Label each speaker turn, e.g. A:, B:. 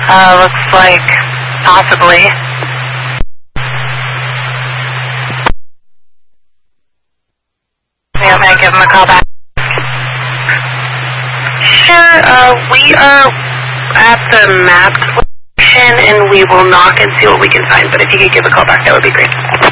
A: Looks like possibly. Yeah, may I give him a call back? Sure, we are at the mapped location and we will knock and see what we can find, but if you could give a call back, that would be great.